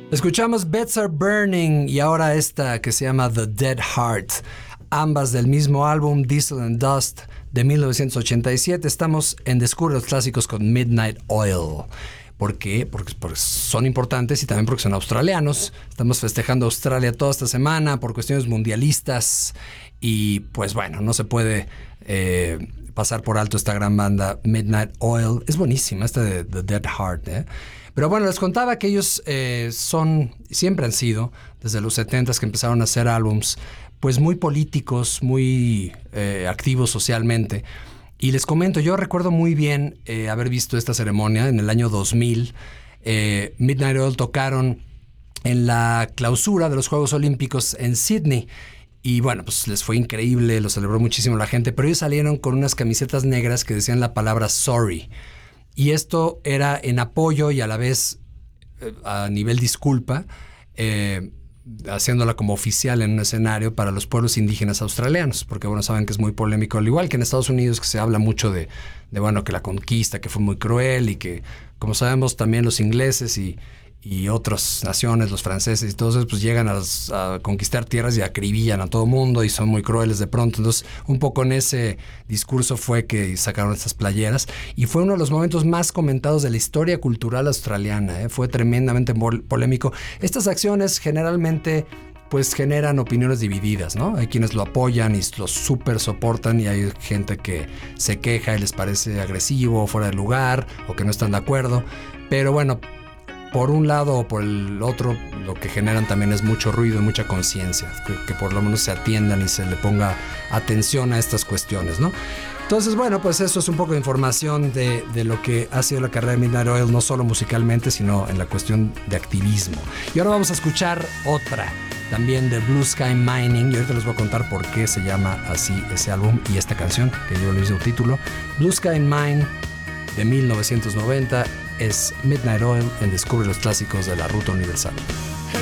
Escuchamos Beds Are Burning y ahora esta que se llama The Dead Heart, ambas del mismo álbum Diesel and Dust de 1987. Estamos en Descubre los Clásicos con Midnight Oil. ¿Por qué? Porque son importantes y también porque son australianos. Estamos festejando Australia toda esta semana por cuestiones mundialistas y pues bueno, no se puede pasar por alto esta gran banda Midnight Oil. Es buenísima esta de The Dead Heart, Pero bueno, les contaba que ellos siempre han sido, desde los 70s que empezaron a hacer álbums, pues muy políticos, muy activos socialmente. Y les comento, yo recuerdo muy bien haber visto esta ceremonia en el año 2000. Midnight Oil tocaron en la clausura de los Juegos Olímpicos en Sydney. Y bueno, pues les fue increíble, lo celebró muchísimo la gente, pero ellos salieron con unas camisetas negras que decían la palabra sorry. Y esto era en apoyo y a la vez a nivel disculpa, haciéndola como oficial en un escenario para los pueblos indígenas australianos, porque bueno, saben que es muy polémico, al igual que en Estados Unidos, que se habla mucho de bueno, que la conquista, que fue muy cruel y que, como sabemos, también los ingleses y otras naciones, los franceses y todos esos, pues llegan a conquistar tierras y acribillan a todo mundo y son muy crueles de pronto. Entonces, un poco en ese discurso fue que sacaron estas playeras y fue uno de los momentos más comentados de la historia cultural australiana. Fue tremendamente polémico. Estas acciones generalmente pues generan opiniones divididas, ¿no? Hay quienes lo apoyan y lo súper soportan y hay gente que se queja y les parece agresivo, fuera de lugar o que no están de acuerdo. Pero bueno, por un lado o por el otro, lo que generan también es mucho ruido y mucha conciencia, que por lo menos se atiendan y se le ponga atención a estas cuestiones, ¿no? Entonces, bueno, pues eso es un poco de información de lo que ha sido la carrera de Midnight Oil, no solo musicalmente, sino en la cuestión de activismo. Y ahora vamos a escuchar otra, también de Blue Sky Mining, y ahorita les voy a contar por qué se llama así ese álbum y esta canción, que yo le hice un título. Blue Sky Mine, de 1990, es Midnight Oil en Descubre los Clásicos de la Ruta Universal.